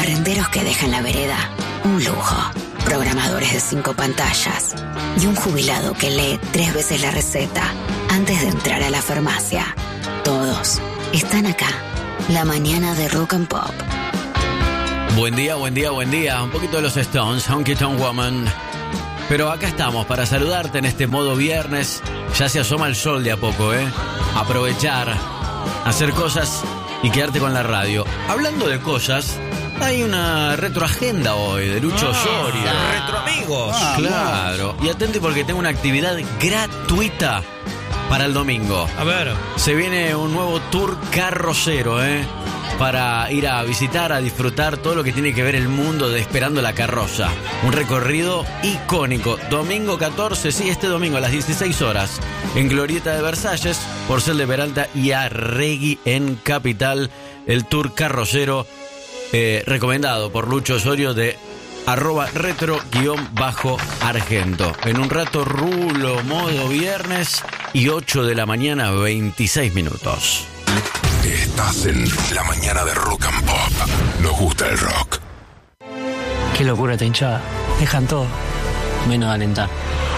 Barrenderos que dejan la vereda un lujo. Programadores de 5 pantallas. Y un jubilado que lee 3 veces la receta antes de entrar a la farmacia. Todos están acá. La mañana de Rock and Pop. Buen día, buen día, buen día. Un poquito de los Stones, Honky Tonk Woman. Pero acá estamos para saludarte en este modo viernes. Ya se asoma el sol de a poco, ¿eh? Aprovechar, hacer cosas y quedarte con la radio. Hablando de cosas, hay una retroagenda hoy de Lucho Osorio. Retro amigos. Claro. Y atente porque tengo una actividad gratuita para el domingo. A ver. Se viene un nuevo tour carrocero, para ir a visitar, a disfrutar todo lo que tiene que ver el mundo de Esperando la Carroza. Un recorrido icónico. Domingo 14, sí, este domingo a las 16 horas. En Glorieta de Versalles, Porcel de Peralta y Arregui en Capital. El tour carrocero recomendado por Lucho Osorio de @retro_argento. En un rato, Rulo, modo viernes y 8 de la mañana, 26 minutos. Estás en la mañana de Rock and Pop. Nos gusta el rock. Qué locura esta hinchada. Dejan todo, menos alentar.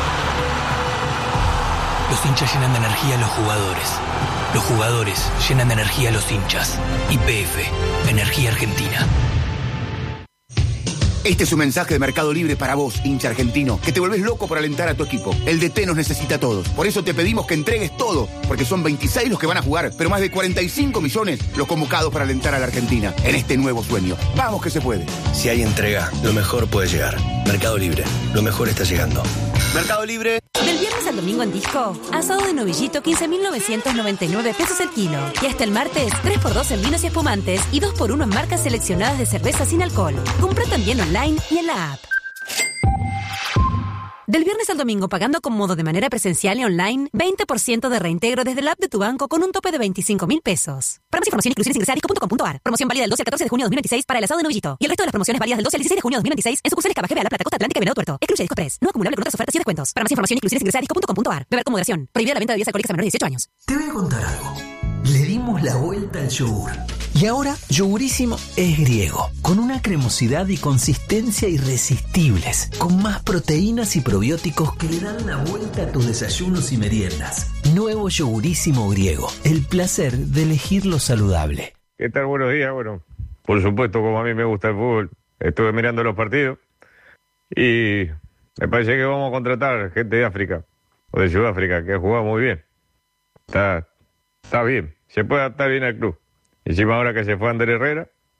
Los hinchas llenan de energía a los jugadores. Los jugadores llenan de energía a los hinchas. YPF, Energía Argentina. Este es un mensaje de Mercado Libre para vos, hincha argentino, que te volvés loco por alentar a tu equipo. El DT nos necesita a todos. Por eso te pedimos que entregues todo, porque son 26 los que van a jugar, pero más de 45 millones los convocados para alentar a la Argentina en este nuevo sueño. ¡Vamos que se puede! Si hay entrega, lo mejor puede llegar. Mercado Libre, lo mejor está llegando. Mercado Libre. Del viernes al domingo en Disco, asado de novillito 15.999 pesos el kilo. Y hasta el martes, 3x2 en vinos y espumantes y 2x1 en marcas seleccionadas de cerveza sin alcohol. Compra también online y en la app. Del viernes al domingo, pagando con modo de manera presencial y online, 20% de reintegro desde la app de tu banco con un tope de 25.000 pesos. Para más información, inclusiones ingresa a disco.com.ar. Promoción válida del 12 al 14 de junio de 2026 para el asado de novillito. Y el resto de las promociones válidas del 12 al 16 de junio de 2026 en sucursales Cava, La Plata, Costa Atlántica y Venado Tuerto. Excluye Disco Express. No acumulable con otras ofertas y descuentos. Para más información, inclusiones ingresa a disco.com.ar. Beber con moderación. Prohibida la venta de bebidas alcohólicas a menores de 18 años. Te voy a contar algo. Le dimos la vuelta al yogur. Y ahora, Yogurísimo es griego, con una cremosidad y consistencia irresistibles, con más proteínas y probióticos que le dan la vuelta a tus desayunos y meriendas. Nuevo Yogurísimo griego, el placer de elegir lo saludable. ¿Qué tal? Buenos días. Bueno, por supuesto, como a mí me gusta el fútbol, estuve mirando los partidos y me parece que vamos a contratar gente de África, o de Sudáfrica, que juega muy bien. Está bien, se puede adaptar bien al club. Encima ahora que se fue Ander Herrera,